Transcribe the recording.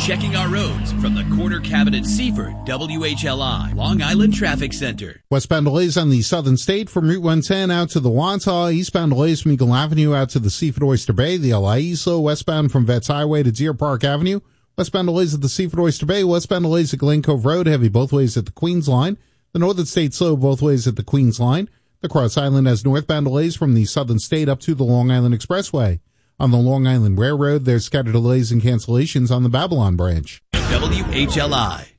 checking our roads from the Corner Cabinet Seaford WHLI Long Island Traffic Center. Westbound delays on the Southern State from Route 110 out to the Wantagh. Eastbound delays from Eagle Avenue out to the Seaford Oyster Bay. The LIE slow westbound from Vets Highway to Deer Park Avenue. Westbound delays at the Seaford Oyster Bay. Westbound delays at Glen Cove Road. Heavy both ways at the Queens Line. The Northern State slow both ways at the Queens Line. The Cross Island has northbound delays from the Southern State up to the Long Island Expressway. On the Long Island Railroad, there's scattered delays and cancellations on the Babylon branch. WHLI.